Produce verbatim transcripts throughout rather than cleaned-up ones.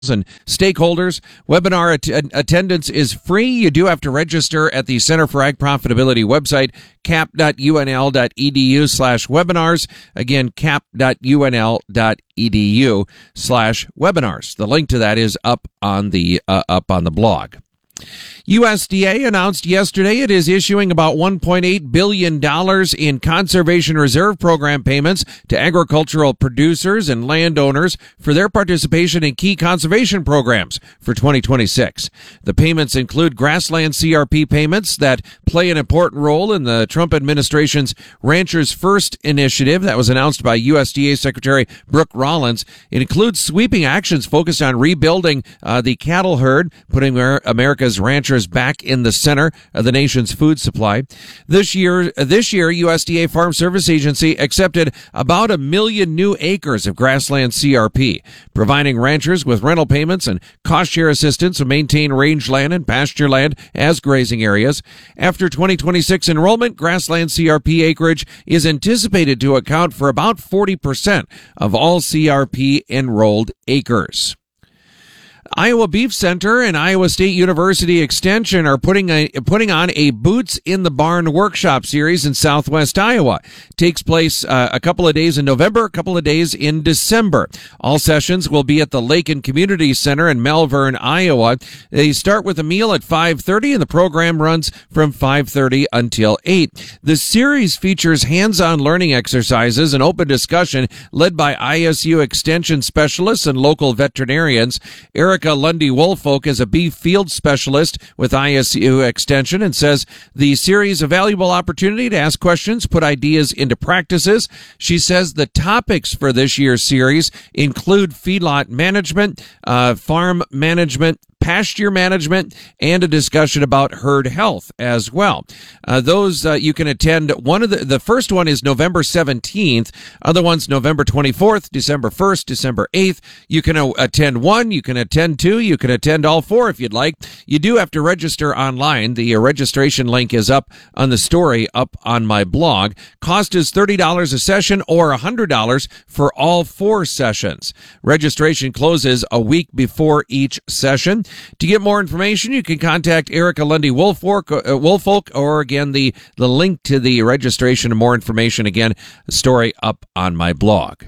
and stakeholders. Webinar att- attendance is free. You do have to register at the Center for Ag Profitability website, cap.unl.edu slash webinars. Again, cap.unl.edu slash webinars. The link to that is up on the uh, up on the blog. U S D A announced yesterday it is issuing about one point eight billion dollars in Conservation Reserve Program payments to agricultural producers and landowners for their participation in key conservation programs for twenty twenty-six. The payments include grassland C R P payments that play an important role in the Trump administration's Ranchers First initiative that was announced by U S D A Secretary Brooke Rollins. It includes sweeping actions focused on rebuilding uh, the cattle herd, putting America's ranchers back in the center of the nation's food supply. This year, this year, U S D A Farm Service Agency accepted about a million new acres of grassland C R P, providing ranchers with rental payments and cost share assistance to maintain rangeland and pasture land as grazing areas. After twenty twenty-six enrollment, grassland C R P acreage is anticipated to account for about forty percent of all C R P enrolled acres. Iowa Beef Center and Iowa State University Extension are putting a, putting on a Boots in the Barn workshop series in Southwest Iowa. It takes place uh, a couple of days in November, a couple of days in December. All sessions will be at the Lakin Community Center in Malvern, Iowa. They start with a meal at five thirty and the program runs from five thirty until eight. The series features hands-on learning exercises and open discussion led by I S U Extension specialists and local veterinarians. Eric Erica Lundy-Woolfolk is a beef field specialist with I S U Extension and says the series a valuable opportunity to ask questions, put ideas into practices. She says the topics for this year's series include feedlot management, uh, farm management, pasture management, and a discussion about herd health as well. Uh, those uh, you can attend. One of the the first one is November seventeenth. Other ones November twenty-fourth, December first, December eighth. You can uh, attend one. You can attend two. You can attend all four if you'd like. You do have to register online. The uh, registration link is up on the story up on my blog. Cost is thirty dollars a session or one hundred dollars for all four sessions. Registration closes a week before each session. To get more information, you can contact Erica Lundy-Woolfolk, uh, Woolfolk, or again, the, the link to the registration and more information, again, the story up on my blog.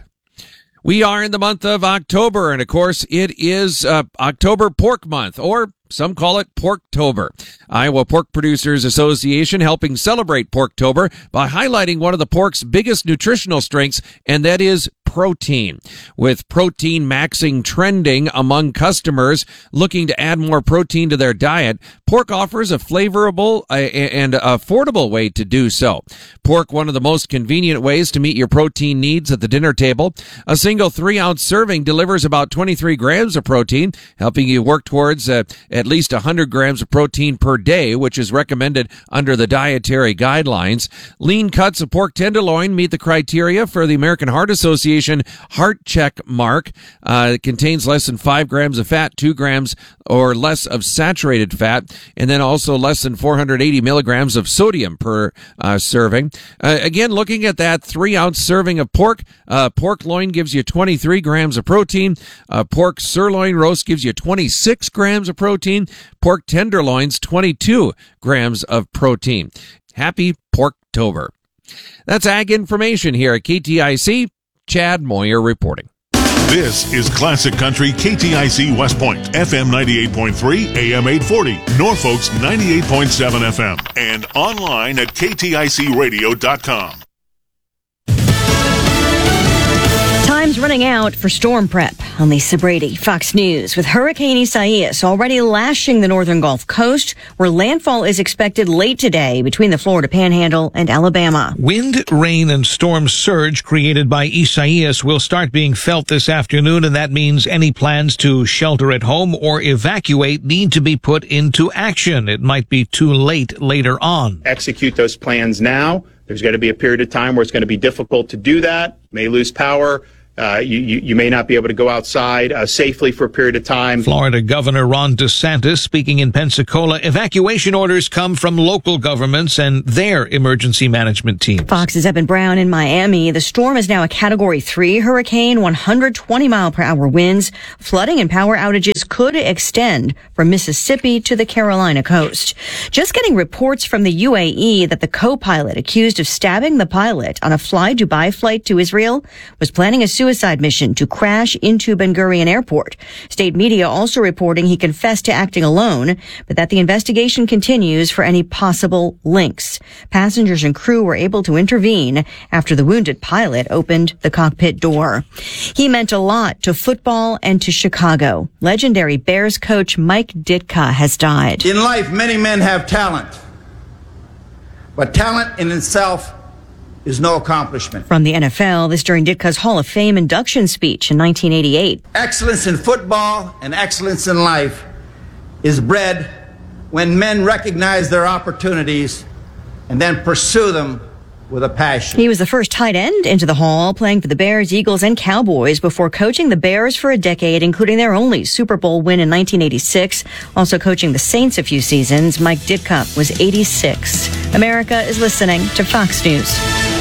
We are in the month of October, and of course, it is uh, October Pork Month, or some call it Porktober. Iowa Pork Producers Association helping celebrate Porktober by highlighting one of the pork's biggest nutritional strengths, and that is protein. With protein maxing trending among customers looking to add more protein to their diet, pork offers a flavorable uh, and affordable way to do so. Pork, one of the most convenient ways to meet your protein needs at the dinner table. A single three-ounce serving delivers about twenty-three grams of protein, helping you work towards uh, at least one hundred grams of protein per day, which is recommended under the dietary guidelines. Lean cuts of pork tenderloin meet the criteria for the American Heart Association Heart Check mark. Uh, it contains less than five grams of fat, two grams or less of saturated fat, and then also less than four hundred eighty milligrams of sodium per uh, serving. Uh, again, looking at that three-ounce serving of pork, uh, pork loin gives you twenty-three grams of protein. Uh, pork sirloin roast gives you twenty-six grams of protein. Pork tenderloins, twenty-two grams of protein. Happy Porktober. That's Ag Information here at K T I C. Chad Moyer reporting. This is Classic Country K T I C West Point, F M ninety-eight point three, A M eight forty, Norfolk's ninety-eight point seven F M, and online at K T I C radio dot com. Time's running out for storm prep. On Lisa Brady, Fox News, with Hurricane Isaias already lashing the northern Gulf Coast, where landfall is expected late today between the Florida Panhandle and Alabama. Wind, rain, and storm surge created by Isaias will start being felt this afternoon, and that means any plans to shelter at home or evacuate need to be put into action. It might be too late later on. Execute those plans now. There's going to be a period of time where it's going to be difficult to do that, may lose power. Uh, you, you, you may not be able to go outside uh, safely for a period of time. Florida Governor Ron DeSantis speaking in Pensacola. Evacuation orders come from local governments and their emergency management teams. Fox's Eben Brown in Miami. The storm is now a Category three hurricane, one hundred twenty mile per hour winds. Flooding and power outages could extend from Mississippi to the Carolina coast. Just getting reports from the U A E that the co-pilot accused of stabbing the pilot on a Fly Dubai flight to Israel was planning a suicide mission to crash into Ben Gurion Airport. State media also reporting he confessed to acting alone, but that the investigation continues for any possible links. Passengers and crew were able to intervene after the wounded pilot opened the cockpit door. He meant a lot to football and to Chicago. Legendary Bears coach Mike Ditka has died. In life, many men have talent, but talent in itself is no accomplishment. From the N F L, this during Ditka's Hall of Fame induction speech in nineteen eighty-eight. Excellence in football and excellence in life is bred when men recognize their opportunities and then pursue them with a passion. He was the first tight end into the Hall, playing for the Bears, Eagles, and Cowboys before coaching the Bears for a decade, including their only Super Bowl win in nineteen eighty-six. Also coaching the Saints a few seasons, Mike Ditka was eighty-six. America is listening to Fox News.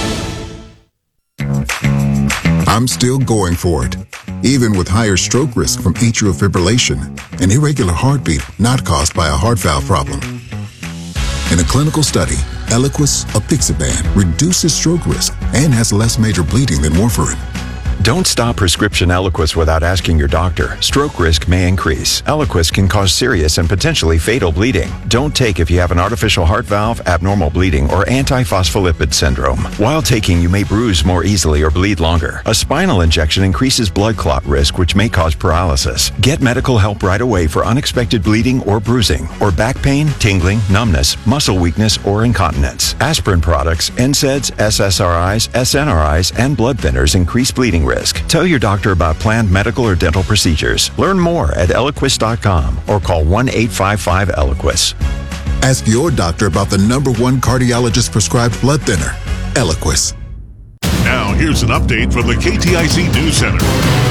I'm still going for it, even with higher stroke risk from atrial fibrillation, an irregular heartbeat not caused by a heart valve problem. In a clinical study, Eliquis apixaban reduces stroke risk and has less major bleeding than warfarin. Don't stop prescription Eliquis without asking your doctor. Stroke risk may increase. Eliquis can cause serious and potentially fatal bleeding. Don't take if you have an artificial heart valve, abnormal bleeding, or antiphospholipid syndrome. While taking, you may bruise more easily or bleed longer. A spinal injection increases blood clot risk, which may cause paralysis. Get medical help right away for unexpected bleeding or bruising, or back pain, tingling, numbness, muscle weakness, or incontinence. Aspirin products, N SAIDs, S S R Is, S N R Is, and blood thinners increase bleeding risk. Tell your doctor about planned medical or dental procedures. Learn more at Eliquis dot com or call one eight five five Eliquis. Ask your doctor about the number one cardiologist prescribed blood thinner, Eliquis. Now, here's an update from the K T I C News Center.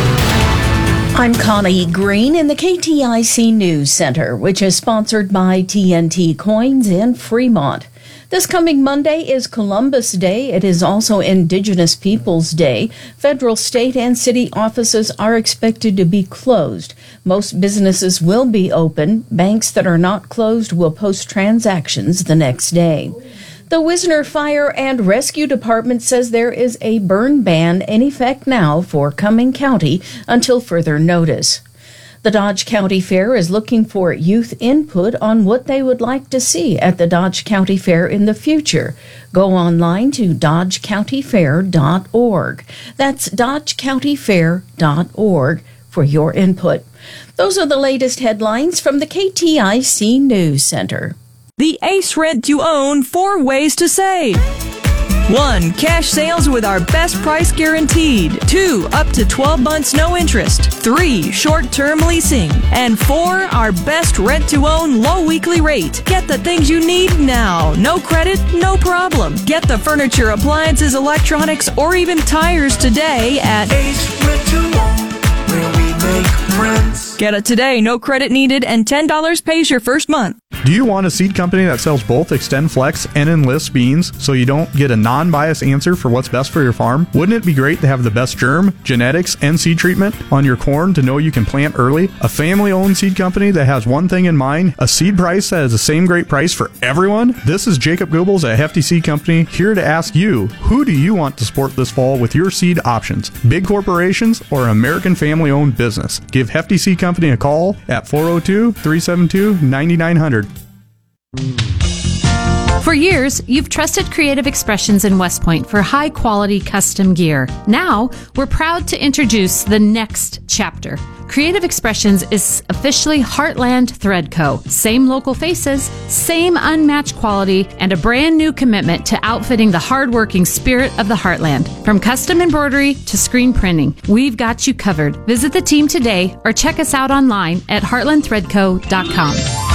I'm Connie Green in the K T I C News Center, which is sponsored by T N T Coins in Fremont. This coming Monday is Columbus Day. It is also Indigenous Peoples Day. Federal, state, and city offices are expected to be closed. Most businesses will be open. Banks that are not closed will post transactions the next day. The Wisner Fire and Rescue Department says there is a burn ban in effect now for Cumming County until further notice. The Dodge County Fair is looking for youth input on what they would like to see at the Dodge County Fair in the future. Go online to dodge county fair dot org. That's dodge county fair dot org for your input. Those are the latest headlines from the K T I C News Center. The Ace Rent to Own four ways to save. One, cash sales with our best price guaranteed. Two, up to twelve months no interest. Three, short-term leasing. And four, our best rent-to-own low weekly rate. Get the things you need now. No credit, no problem. Get the furniture, appliances, electronics, or even tires today at Ace Rent to Own, where we make friends. Get it today, no credit needed, and ten dollars pays your first month. Do you want a seed company that sells both XtendFlex and Enlist beans so you don't get a non-biased answer for what's best for your farm? Wouldn't it be great to have the best germ, genetics, and seed treatment on your corn to know you can plant early? A family-owned seed company that has one thing in mind, a seed price that is the same great price for everyone? This is Jacob Goebbels at Hefty Seed Company, here to ask you, who do you want to support this fall with your seed options? Big corporations or an American family-owned business? Give Hefty Seed Company a call at four oh two, three seven two, nine nine zero zero. For years, you've trusted Creative Expressions in West Point for high-quality custom gear. Now, we're proud to introduce the next chapter. Creative Expressions is officially Heartland Thread Co. Same local faces, same unmatched quality, and a brand new commitment to outfitting the hardworking spirit of the Heartland. From custom embroidery to screen printing, we've got you covered. Visit the team today or check us out online at heartland thread co dot com.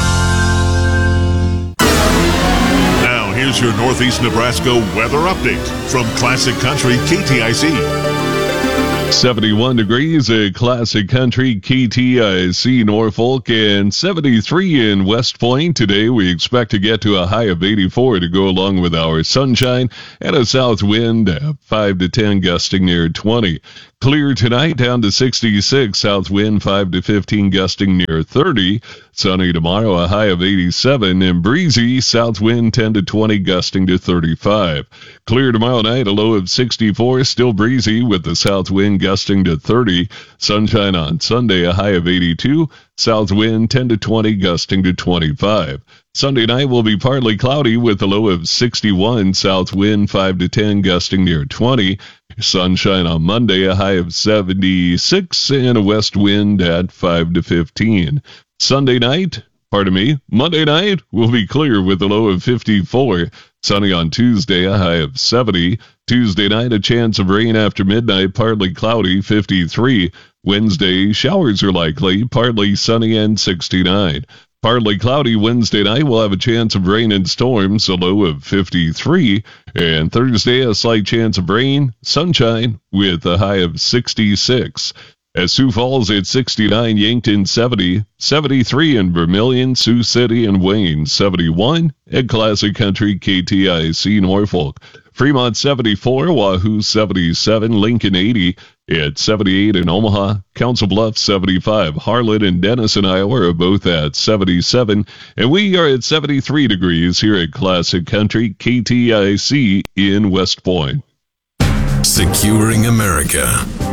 Here's your Northeast Nebraska weather update from Classic Country K T I C. seventy-one degrees at Classic Country K T I C Norfolk and seventy-three in West Point. Today we expect to get to a high of eighty-four to go along with our sunshine and a south wind at five to ten gusting near twenty. Clear tonight down to sixty-six, south wind five to fifteen gusting near thirty. Sunny tomorrow, a high of eighty-seven, and breezy, south wind ten to twenty gusting to thirty-five. Clear tomorrow night, a low of sixty-four, still breezy with the south wind gusting to thirty. Sunshine on Sunday, a high of eighty-two, south wind ten to twenty gusting to twenty-five. Sunday night will be partly cloudy with a low of sixty-one, south wind five to ten gusting near twenty. Sunshine on Monday, a high of seventy-six, and a west wind at five to fifteen. Sunday night, pardon me, Monday night will be clear with a low of fifty-four. Sunny on Tuesday, a high of seventy. Tuesday night, a chance of rain after midnight, partly cloudy, fifty-three. Wednesday, showers are likely, partly sunny and sixty-nine. Partly cloudy Wednesday night, we'll have a chance of rain and storms, a low of fifty-three. And Thursday, a slight chance of rain, sunshine, with a high of sixty-six. At Sioux Falls at sixty-nine, Yankton seventy, seventy-three in Vermilion, Sioux City, and Wayne, seventy-one at Classic Country K T I C Norfolk. Fremont seventy-four, Wahoo seventy-seven, Lincoln eighty, at seventy-eight in Omaha, Council Bluffs seventy-five, Harlan and Denison, Iowa are both at seventy-seven, and we are at seventy-three degrees here at Classic Country K T I C in West Point. Securing America.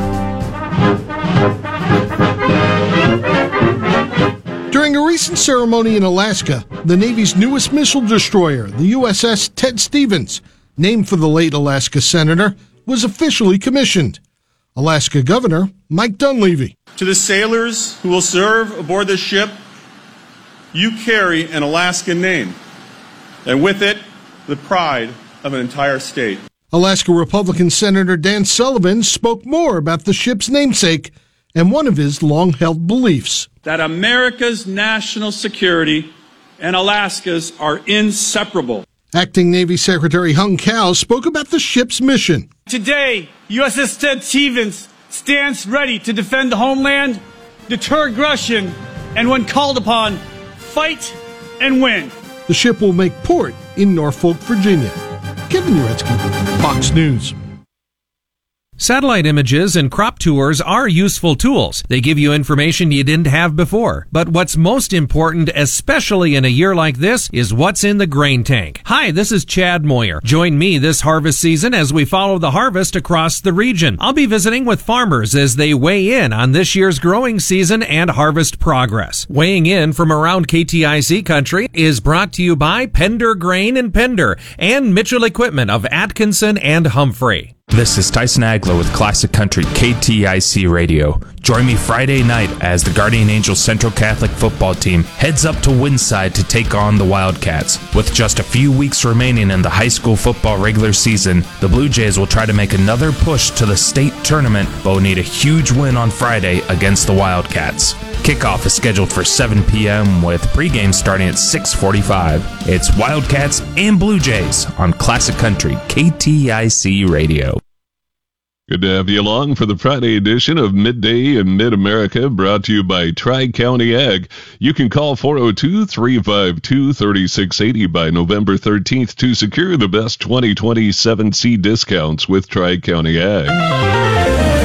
During a recent ceremony in Alaska, the Navy's newest missile destroyer, the U S S Ted Stevens, named for the late Alaska senator, was officially commissioned. Alaska Governor Mike Dunleavy. To the sailors who will serve aboard this ship, you carry an Alaskan name, and with it, the pride of an entire state. Alaska Republican Senator Dan Sullivan spoke more about the ship's namesake and one of his long-held beliefs. That America's national security and Alaska's are inseparable. Acting Navy Secretary Hung Kao spoke about the ship's mission. Today, U S S Ted Stevens stands ready to defend the homeland, deter aggression, and when called upon, fight and win. The ship will make port in Norfolk, Virginia. Kevin Uretsky, Fox News. Satellite images and crop tours are useful tools. They give you information you didn't have before. But what's most important, especially in a year like this, is what's in the grain tank. Hi, this is Chad Moyer. Join me this harvest season as we follow the harvest across the region. I'll be visiting with farmers as they weigh in on this year's growing season and harvest progress. Weighing in from around K T I C country is brought to you by Pender Grain and Pender and Mitchell Equipment of Atkinson and Humphrey. This is Tyson Aglow with Classic Country K T I C Radio. Join me Friday night as the Guardian Angels Central Catholic football team heads up to Winside to take on the Wildcats. With just a few weeks remaining in the high school football regular season, the Blue Jays will try to make another push to the state tournament, but will need a huge win on Friday against the Wildcats. Kickoff is scheduled for seven p.m. with pregame starting at six forty-five. It's Wildcats and Blue Jays on Classic Country K T I C Radio. Good to have you along for the Friday edition of Midday in Mid-America, brought to you by Tri-County Ag. You can call four oh two, three five two, three six eight oh by November thirteenth to secure the best twenty twenty-seven seed discounts with Tri-County Ag.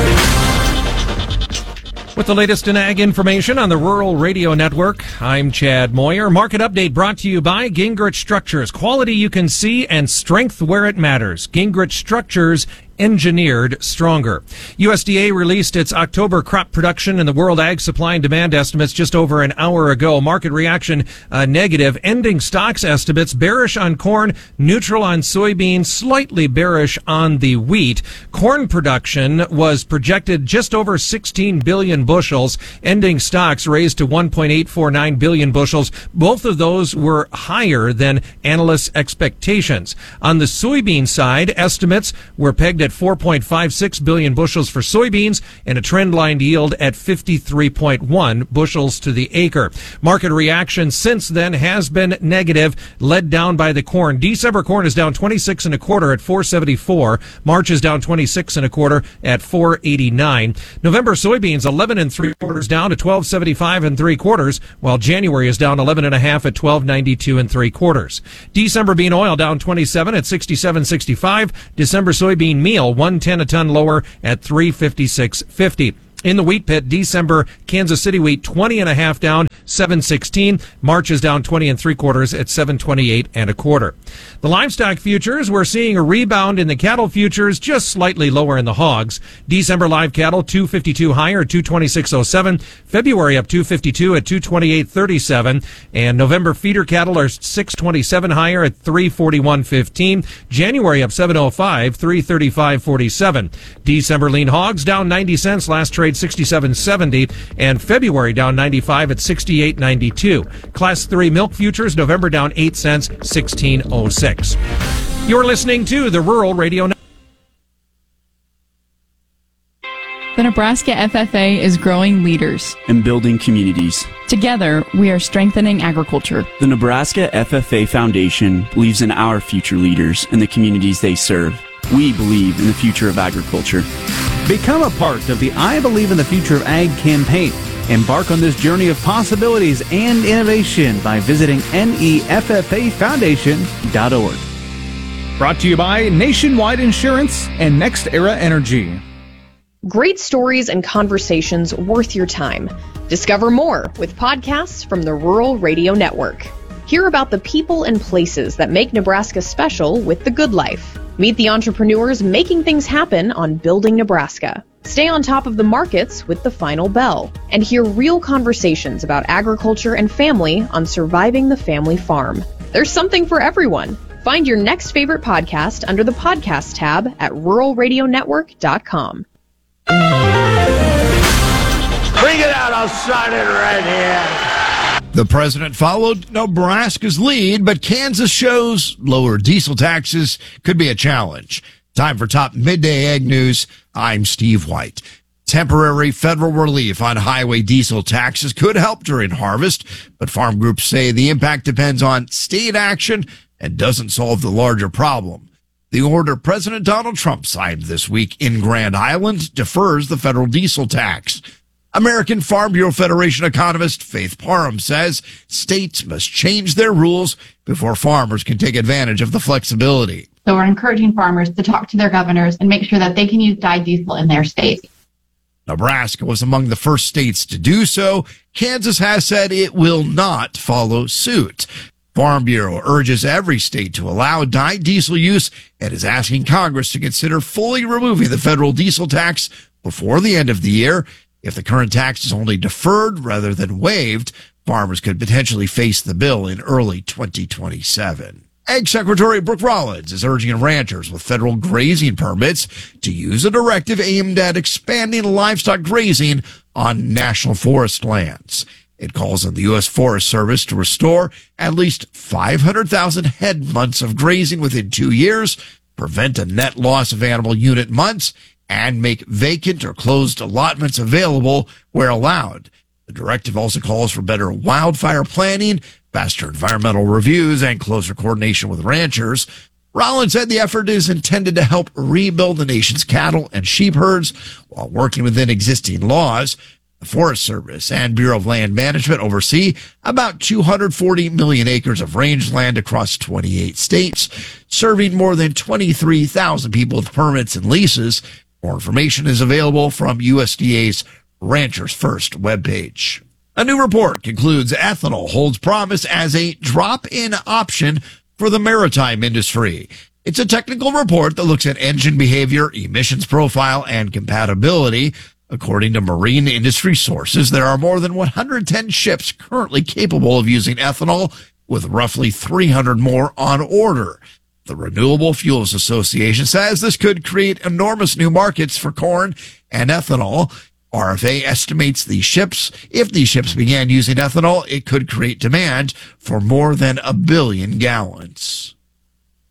With the latest in ag information on the Rural Radio Network, I'm Chad Moyer. Market update brought to you by Gingrich Structures. Quality you can see and strength where it matters. Gingrich Structures, engineered stronger. U S D A released its October crop production and the World Ag Supply and Demand estimates just over an hour ago. Market reaction uh, negative. Ending stocks estimates bearish on corn, neutral on soybeans, slightly bearish on the wheat. Corn production was projected just over sixteen billion bushels. Ending stocks raised to one point eight four nine billion bushels. Both of those were higher than analysts' expectations. On the soybean side, estimates were pegged at at four point five six billion bushels for soybeans and a trendline yield at fifty-three point one bushels to the acre. Market reaction since then has been negative, led down by the corn. December corn is down twenty-six and a quarter at four seventy-four. March is down twenty-six and a quarter at four eighty-nine. November soybeans eleven and three quarters down to twelve seventy-five and three quarters, while January is down eleven and a half at twelve ninety-two and three quarters. December bean oil down twenty-seven at sixty-seven sixty-five. December soybean meal one ten a ton lower at three fifty-six fifty. In the wheat pit, December Kansas City wheat twenty and a half down, seven sixteen. March is down twenty and three quarters at seven twenty-eight and a quarter. The livestock futures, we're seeing a rebound in the cattle futures, just slightly lower in the hogs. December live cattle two fifty-two higher at two twenty-six oh seven. February up two fifty-two at two twenty-eight thirty-seven. And November feeder cattle are six twenty-seven higher at three forty-one fifteen. January up seven oh five, three thirty-five forty-seven. December lean hogs down ninety cents, last trade sixty-seven seventy, and February down ninety-five at sixty-eight ninety-two. Class three milk futures, November down eight cents, sixteen oh six. You're listening to the Rural Radio Network. The Nebraska F F A is growing leaders and building communities. Together, we are strengthening agriculture. The Nebraska F F A Foundation believes in our future leaders and the communities they serve. We believe in the future of agriculture. Become a part of the I Believe in the Future of Ag campaign. Embark on this journey of possibilities and innovation by visiting N E F F A foundation dot org. Brought to you by Nationwide Insurance and Next Era Energy. Great stories and conversations worth your time. Discover more with podcasts from the Rural Radio Network. Hear about the people and places that make Nebraska special with The Good Life. Meet the entrepreneurs making things happen on Building Nebraska. Stay on top of the markets with The Final Bell. And hear real conversations about agriculture and family on Surviving the Family Farm. There's something for everyone. Find your next favorite podcast under the podcast tab at rural radio network dot com. Bring it out, I'll sign it right here. The president followed Nebraska's lead, but Kansas shows lower diesel taxes could be a challenge. Time for top midday ag news. I'm Steve White. Temporary federal relief on highway diesel taxes could help during harvest, but farm groups say the impact depends on state action and doesn't solve the larger problem. The order President Donald Trump signed this week in Grand Island defers the federal diesel tax. American Farm Bureau Federation economist Faith Parham says states must change their rules before farmers can take advantage of the flexibility. So we're encouraging farmers to talk to their governors and make sure that they can use dyed diesel in their state. Nebraska was among the first states to do so. Kansas has said it will not follow suit. Farm Bureau urges every state to allow dyed diesel use and is asking Congress to consider fully removing the federal diesel tax before the end of the year. If the current tax is only deferred rather than waived, farmers could potentially face the bill in early twenty twenty-seven. Ag Secretary Brooke Rollins is urging ranchers with federal grazing permits to use a directive aimed at expanding livestock grazing on national forest lands. It calls on the U S Forest Service to restore at least five hundred thousand head months of grazing within two years, prevent a net loss of animal unit months, and make vacant or closed allotments available where allowed. The directive also calls for better wildfire planning, faster environmental reviews, and closer coordination with ranchers. Rollins said the effort is intended to help rebuild the nation's cattle and sheep herds while working within existing laws. The Forest Service and Bureau of Land Management oversee about two hundred forty million acres of rangeland across twenty-eight states, serving more than twenty-three thousand people with permits and leases. More information is available from U S D A's Ranchers First webpage. A new report concludes ethanol holds promise as a drop-in option for the maritime industry. It's a technical report that looks at engine behavior, emissions profile, and compatibility. According to marine industry sources, there are more than one hundred ten ships currently capable of using ethanol, with roughly three hundred more on order. The Renewable Fuels Association says this could create enormous new markets for corn and ethanol. R F A estimates these ships, if these ships began using ethanol, it could create demand for more than a billion gallons.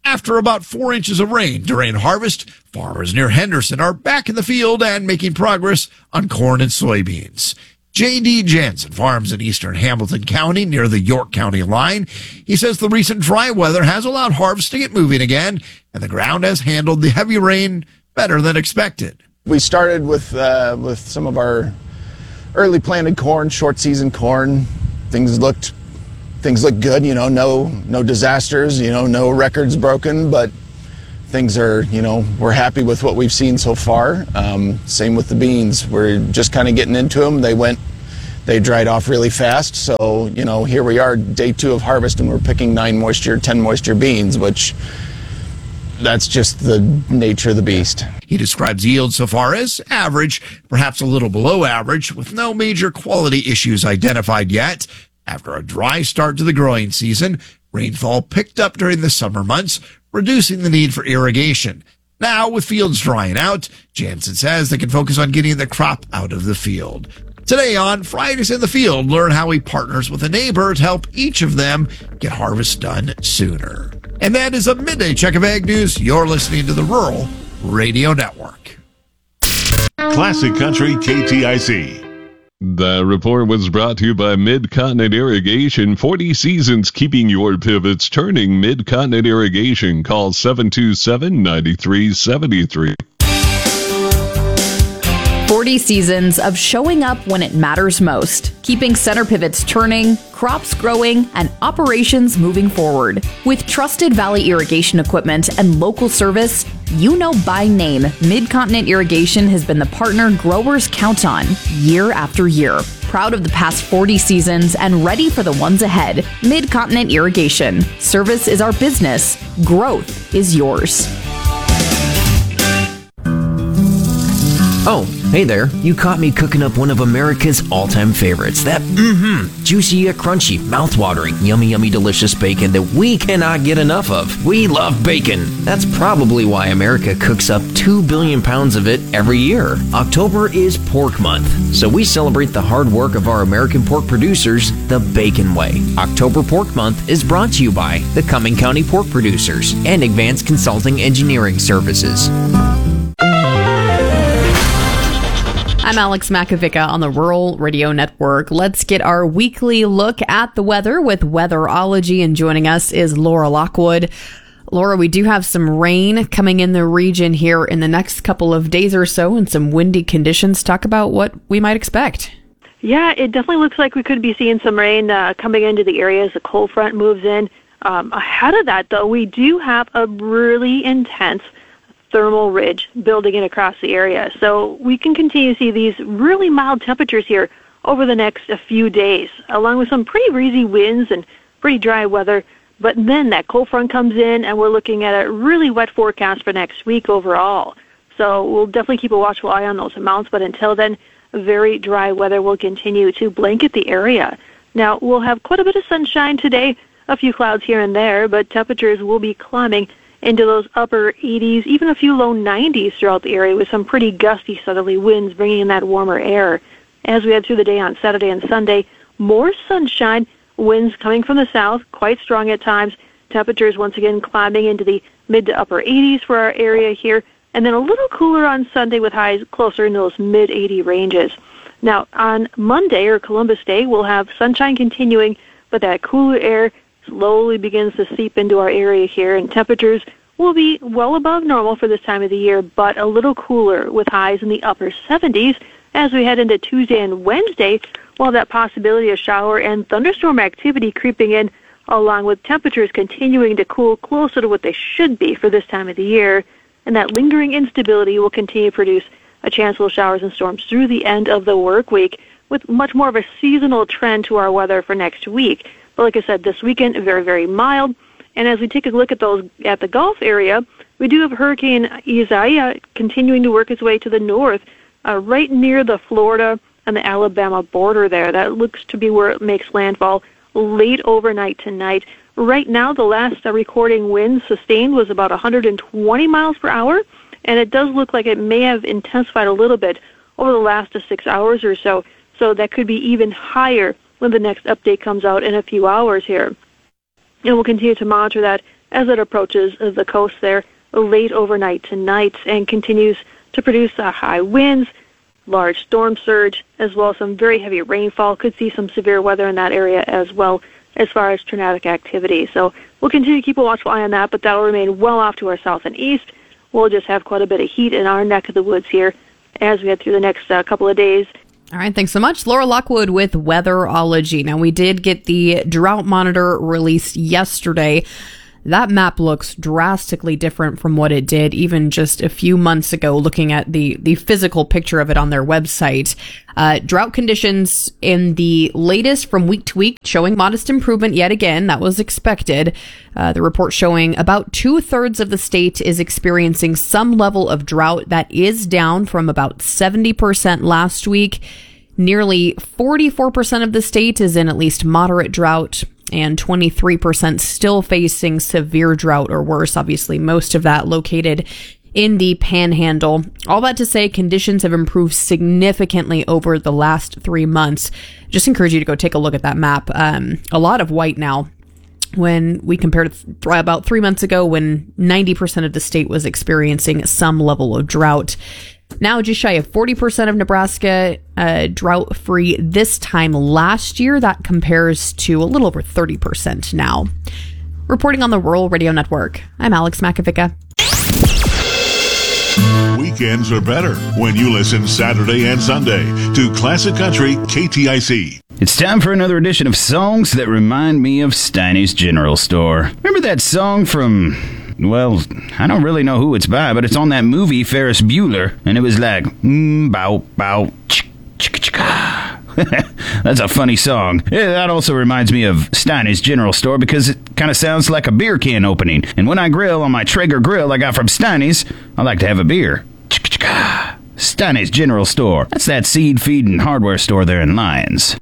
After about four inches of rain during harvest, farmers near Henderson are back in the field and making progress on corn and soybeans. J D Jansen farms in eastern Hamilton County near the York County line. He says the recent dry weather has allowed harvest to get moving again, and the ground has handled the heavy rain better than expected. We started with uh, with some of our early planted corn, short season corn. Things looked things looked good, you know, no no disasters, you know, no records broken, but things are, you know, we're happy with what we've seen so far. Um, same with the beans. We're just kind of getting into them. They went, they dried off really fast. So, you know, here we are, day two of harvest, and we're picking nine moisture, ten moisture beans, which that's just the nature of the beast. He describes yield so far as average, perhaps a little below average, with no major quality issues identified yet. After a dry start to the growing season, rainfall picked up during the summer months, reducing the need for irrigation. Now, with fields drying out, Jansen says they can focus on getting the crop out of the field. Today on Fridays in the Field, learn how he partners with a neighbor to help each of them get harvest done sooner. And that is a midday check of ag news. You're listening to the Rural Radio Network. Classic Country K T I C. The report was brought to you by Mid-Continent Irrigation. forty seasons keeping your pivots turning. Mid-Continent Irrigation. Call seven two seven, nine three seven three. forty seasons of showing up when it matters most, keeping center pivots turning, crops growing, and operations moving forward. With trusted Valley irrigation equipment and local service, you know by name, Mid-Continent Irrigation has been the partner growers count on year after year. Proud of the past forty seasons and ready for the ones ahead. Mid-Continent Irrigation. Service is our business. Growth is yours. Oh, hey there. You caught me cooking up one of America's all-time favorites. That mmm, juicy yet crunchy, mouth-watering, yummy, yummy, delicious bacon that we cannot get enough of. We love bacon. That's probably why America cooks up two billion pounds of it every year. October is Pork Month, so we celebrate the hard work of our American pork producers the Bacon way. October Pork Month is brought to you by the Cumming County Pork Producers and Advanced Consulting Engineering Services. I'm Alex Makovica on the Rural Radio Network. Let's get our weekly look at the weather with Weatherology, and joining us is Laura Lockwood. Laura, we do have some rain coming in the region here in the next couple of days or so, and some windy conditions. Talk about what we might expect. Yeah, it definitely looks like we could be seeing some rain uh, coming into the area as the cold front moves in. Um, ahead of that, though, we do have a really intense thermal ridge building in across the area. So we can continue to see these really mild temperatures here over the next a few days, along with some pretty breezy winds and pretty dry weather. But then that cold front comes in, and we're looking at a really wet forecast for next week overall. So we'll definitely keep a watchful eye on those amounts. But until then, very dry weather will continue to blanket the area. Now, we'll have quite a bit of sunshine today, a few clouds here and there, but temperatures will be climbing into those upper eighties, even a few low nineties throughout the area, with some pretty gusty southerly winds bringing in that warmer air. As we head through the day on Saturday and Sunday, more sunshine, winds coming from the south, quite strong at times, temperatures once again climbing into the mid to upper eighties for our area here, and then a little cooler on Sunday with highs closer in those mid eighty ranges. Now, on Monday, or Columbus Day, we'll have sunshine continuing, but that cooler air slowly begins to seep into our area here, and temperatures will be well above normal for this time of the year, but a little cooler with highs in the upper seventies as we head into Tuesday and Wednesday, while that possibility of shower and thunderstorm activity creeping in, along with temperatures continuing to cool closer to what they should be for this time of the year, and that lingering instability will continue to produce a chance of showers and storms through the end of the work week, with much more of a seasonal trend to our weather for next week. But like I said, this weekend, very, very mild. And as we take a look at those at the Gulf area, we do have Hurricane Isaiah continuing to work its way to the north, uh, right near the Florida and the Alabama border there. That looks to be where it makes landfall late overnight tonight. Right now, the last uh, recording wind sustained was about one hundred twenty miles per hour, and it does look like it may have intensified a little bit over the last uh, six hours or so. So that could be even higher when the next update comes out in a few hours here. And we'll continue to monitor that as it approaches the coast there late overnight tonight and continues to produce uh, high winds, large storm surge, as well as some very heavy rainfall. Could see some severe weather in that area as well as far as tornadic activity. So we'll continue to keep a watchful eye on that, but that will remain well off to our south and east. We'll just have quite a bit of heat in our neck of the woods here as we head through the next uh, couple of days. All right, thanks so much. Laura Lockwood with Weatherology. Now, we did get the drought monitor released yesterday. That map looks drastically different from what it did even just a few months ago, looking at the, the physical picture of it on their website. Uh, drought conditions in the latest from week to week showing modest improvement yet again. That was expected. Uh, the report showing about two-thirds of the state is experiencing some level of drought. That is down from about seventy percent last week. Nearly forty-four percent of the state is in at least moderate drought, and twenty-three percent still facing severe drought or worse. Obviously, most of that located in the Panhandle. All that to say, conditions have improved significantly over the last three months. Just encourage you to go take a look at that map. Um, a lot of white now. When we compared to th- about three months ago, when ninety percent of the state was experiencing some level of drought. Now, just shy of forty percent of Nebraska uh, drought-free this time last year. That compares to a little over thirty percent now. Reporting on the Rural Radio Network, I'm Alex Makovica. Weekends are better when you listen Saturday and Sunday to Classic Country K T I C. It's time for another edition of Songs That Remind Me of Steiny's General Store. Remember that song from... Well, I don't really know who it's by, but it's on that movie Ferris Bueller, and it was like, mm, bow, bow, chick, chick, chick. That's a funny song. Yeah, that also reminds me of Steiny's General Store because it kind of sounds like a beer can opening. And when I grill on my Traeger grill I got from Steiny's, I like to have a beer. Chick, chick, Steiny's General Store. That's that seed, feed, and hardware store there in Lyons.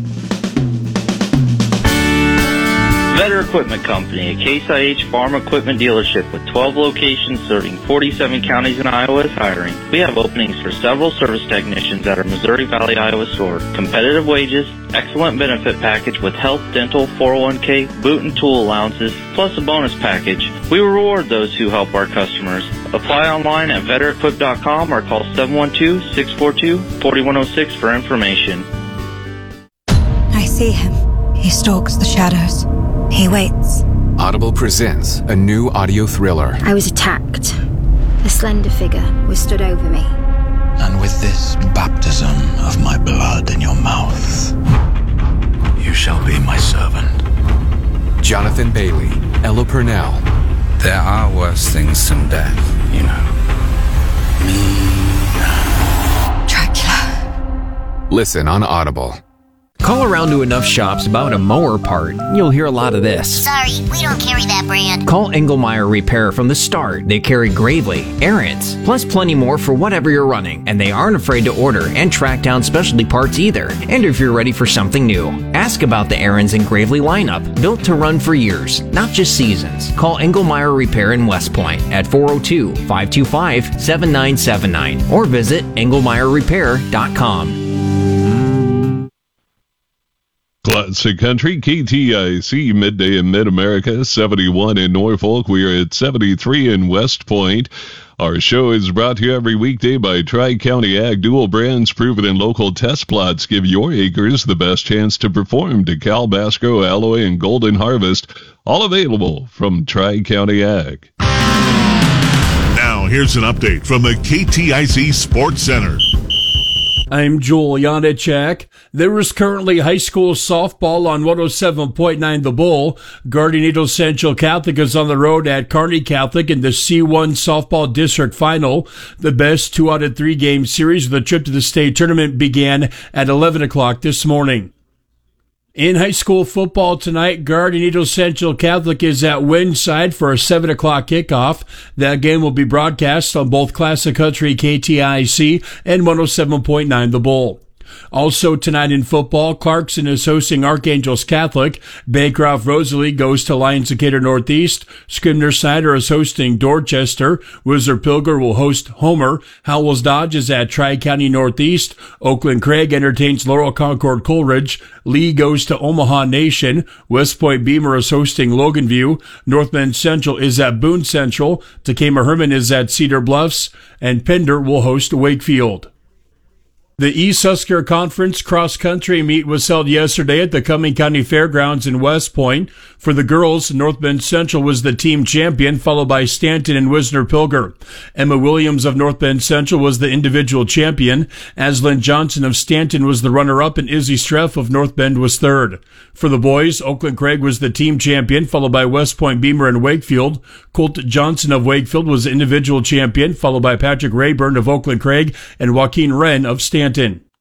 Vetter Equipment Company, a Case I H farm equipment dealership with twelve locations serving forty-seven counties in Iowa, is hiring. We have openings for several service technicians at our Missouri Valley, Iowa store. Competitive wages, excellent benefit package with health, dental, four oh one k, boot and tool allowances, plus a bonus package. We reward those who help our customers. Apply online at vetter equip dot com or call seven one two, six four two, four one zero six for information. I see him. He stalks the shadows. He waits. Audible presents a new audio thriller. I was attacked. A slender figure was stood over me. And with this baptism of my blood in your mouth, you shall be my servant. Jonathan Bailey, Ella Purnell. There are worse things than death, you know. Me. Dracula. Listen on Audible. Call around to enough shops about a mower part, you'll hear a lot of this. Sorry, we don't carry that brand. Call Engelmeyer Repair from the start. They carry Gravely, Ariens, plus plenty more for whatever you're running, and they aren't afraid to order and track down specialty parts either. And if you're ready for something new, ask about the Ariens and Gravely lineup, built to run for years, not just seasons. Call Engelmeyer Repair in West Point at four oh two, five two five, seven nine seven nine or visit engelmeyer repair dot com. Classic Country, K T I C, midday in Mid-America, seventy-one in Norfolk. We are at seventy-three in West Point. Our show is brought to you every weekday by Tri-County Ag. Dual brands proven in local test plots give your acres the best chance to perform. DeKalb, Basco, Alloy, and Golden Harvest, all available from Tri-County Ag. Now, here's an update from the K T I C Sports Center. I'm Joel Janacek. There is currently high school softball on one oh seven point nine The Bull. Guardian Angels Central Catholic is on the road at Kearney Catholic in the C one Softball District Final. The best two out of three game series of the trip to the state tournament began at eleven o'clock this morning. In high school football tonight, Guardian Angels Central Catholic is at Windside for a seven o'clock kickoff. That game will be broadcast on both Classic Country K T I C and one oh seven point nine The Bull. Also tonight in football, Clarkson is hosting Archangels Catholic. Bancroft Rosalie goes to Lions Decatur Northeast. Scribner Snyder is hosting Dorchester. Whistler Pilger will host Homer. Howells Dodge is at Tri-County Northeast. Oakland Craig entertains Laurel Concord Coleridge. Lee goes to Omaha Nation. West Point Beamer is hosting Logan View. North Bend Central is at Boone Central. Takema Herman is at Cedar Bluffs. And Pender will host Wakefield. The East Husker Conference Cross Country Meet was held yesterday at the Cumming County Fairgrounds in West Point. For the girls, North Bend Central was the team champion, followed by Stanton and Wisner Pilger. Emma Williams of North Bend Central was the individual champion. Aslyn Johnson of Stanton was the runner-up, and Izzy Streff of North Bend was third. For the boys, Oakland Craig was the team champion, followed by West Point Beamer and Wakefield. Colt Johnson of Wakefield was the individual champion, followed by Patrick Rayburn of Oakland Craig and Joaquin Wren of Stanton.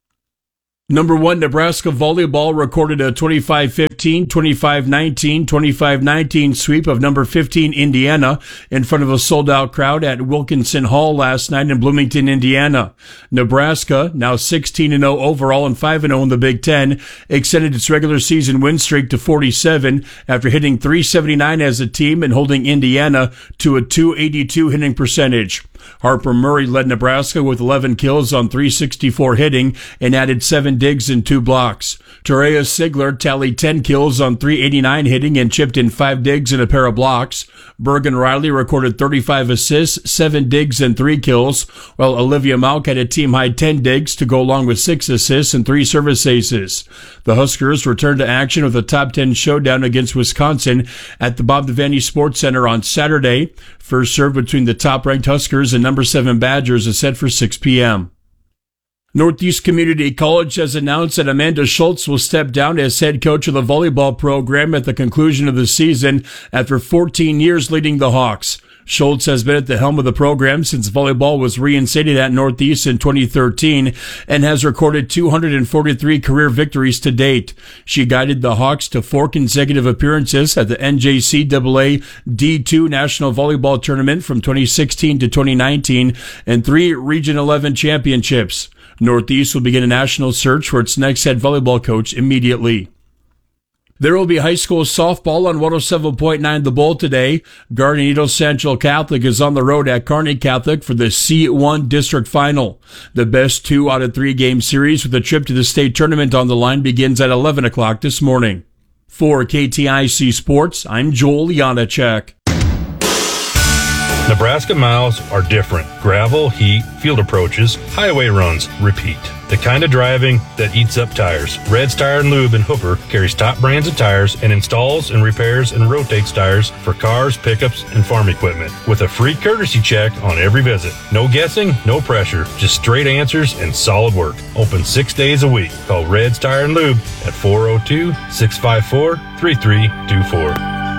Number one, Nebraska volleyball recorded a twenty-five fifteen, twenty-five nineteen, twenty-five nineteen sweep of number fifteen Indiana in front of a sold-out crowd at Wilkinson Hall last night in Bloomington, Indiana. Nebraska, now sixteen and oh overall and five and oh in the Big Ten, extended its regular season win streak to forty-seven after hitting three seventy-nine as a team and holding Indiana to a two eighty-two hitting percentage. Harper Murray led Nebraska with eleven kills on three sixty-four hitting and added seven digs and two blocks. Terea Sigler tallied ten kills on three eighty-nine hitting and chipped in five digs and a pair of blocks. Bergen Riley recorded thirty-five assists, seven digs and three kills, while Olivia Malk had a team-high ten digs to go along with six assists and three service aces. The Huskers returned to action with a top ten showdown against Wisconsin at the Bob Devaney Sports Center on Saturday. First serve between the top-ranked Huskers and number seven Badgers is set for six p.m. Northeast Community College has announced that Amanda Schultz will step down as head coach of the volleyball program at the conclusion of the season after fourteen years leading the Hawks. Schultz has been at the helm of the program since volleyball was reinstated at Northeast in twenty thirteen and has recorded two hundred forty-three career victories to date. She guided the Hawks to four consecutive appearances at the N J C A A D two National Volleyball Tournament from twenty sixteen to twenty nineteen and three Region eleven championships. Northeast will begin a national search for its next head volleyball coach immediately. There will be high school softball on one oh seven point nine The Bull today. Guardian Angels Central Catholic is on the road at Kearney Catholic for the C one District Final. The best two out of three game series with a trip to the state tournament on the line begins at eleven o'clock this morning. For K T I C Sports, I'm Joel Janacek. Nebraska miles are different. Gravel, heat, field approaches, highway runs, repeat. The kind of driving that eats up tires. Red's Tire and Lube in Hooper carries top brands of tires and installs and repairs and rotates tires for cars, pickups, and farm equipment with a free courtesy check on every visit. No guessing, no pressure, just straight answers and solid work. Open six days a week. Call Red's Tire and Lube at four oh two, six five four, three three two four.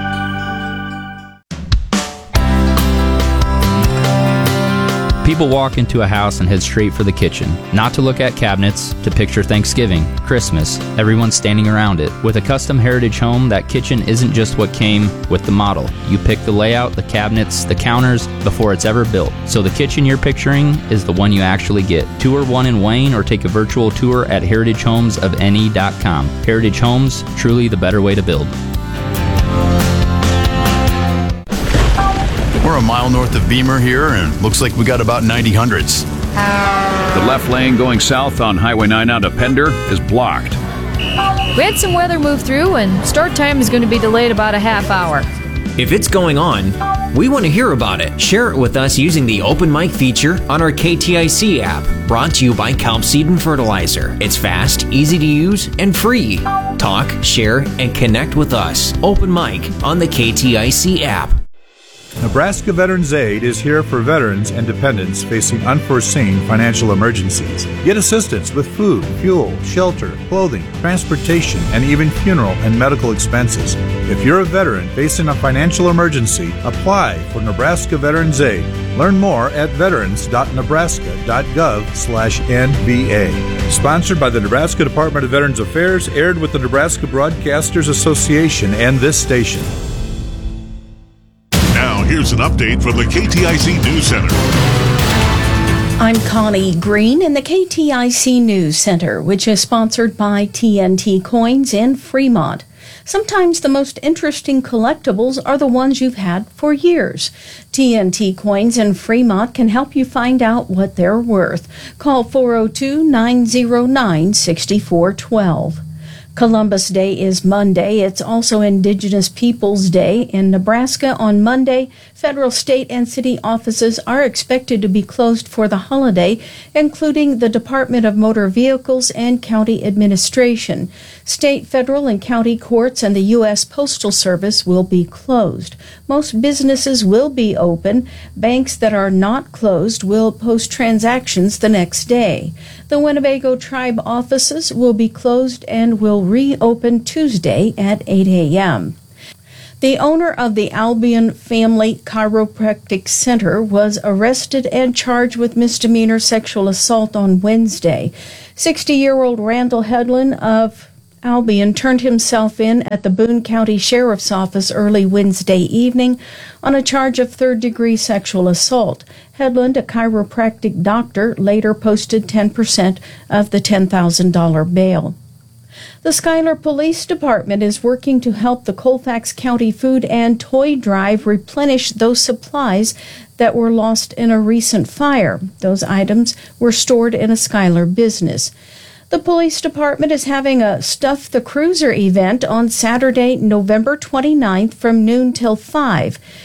People walk into a house and head straight for the kitchen, not to look at cabinets, to picture Thanksgiving, Christmas, everyone standing around it. With a custom Heritage home, that kitchen isn't just what came with the model. You pick the layout, the cabinets, the counters before it's ever built. So the kitchen you're picturing is the one you actually get. Tour one in Wayne or take a virtual tour at heritage homes of n e dot com. Heritage Homes, truly the better way to build. We're a mile north of Beamer here, and looks like we got about ninety hundreds. The left lane going south on Highway nine out of Pender is blocked. We had some weather move through, and start time is going to be delayed about a half hour. If it's going on, we want to hear about it. Share it with us using the open mic feature on our K T I C app, brought to you by Kelp Seed and Fertilizer. It's fast, easy to use, and free. Talk, share, and connect with us. Open mic on the K T I C app. Nebraska Veterans Aid is here for veterans and dependents facing unforeseen financial emergencies. Get assistance with food, fuel, shelter, clothing, transportation, and even funeral and medical expenses. If you're a veteran facing a financial emergency, apply for Nebraska Veterans Aid. Learn more at veterans dot nebraska dot gov slash N V A. Sponsored by the Nebraska Department of Veterans Affairs, aired with the Nebraska Broadcasters Association and this station. Now, here's an update from the K T I C News Center. I'm Connie Green in the K T I C News Center, which is sponsored by T N T Coins in Fremont. Sometimes the most interesting collectibles are the ones you've had for years. T N T Coins in Fremont can help you find out what they're worth. Call four oh two, nine oh nine, six four one two. Columbus Day is Monday. It's also Indigenous Peoples Day. In Nebraska on Monday, federal, state, and city offices are expected to be closed for the holiday, including the Department of Motor Vehicles and County Administration. State, federal, and county courts and the U S Postal Service will be closed. Most businesses will be open. Banks that are not closed will post transactions the next day. The Winnebago Tribe offices will be closed and will reopen Tuesday at eight a.m. The owner of the Albion Family Chiropractic Center was arrested and charged with misdemeanor sexual assault on Wednesday. sixty-year-old Randall Hedlund of Albion turned himself in at the Boone County Sheriff's Office early Wednesday evening on a charge of third-degree sexual assault. Hedlund, a chiropractic doctor, later posted ten percent of the ten thousand dollars bail. The Schuyler Police Department is working to help the Colfax County Food and Toy Drive replenish those supplies that were lost in a recent fire. Those items were stored in a Schuyler business. The police department is having a Stuff the Cruiser event on Saturday, November twenty-ninth from noon till five.